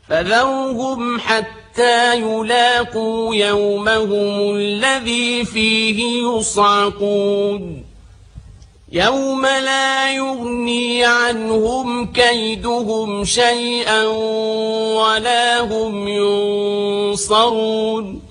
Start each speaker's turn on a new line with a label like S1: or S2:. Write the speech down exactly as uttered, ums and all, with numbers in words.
S1: فذرهم حتى يلاقوا يومهم الذي فيه يصعقون يوم لا يغني عنهم كيدهم شيئا ولا هم ينصرون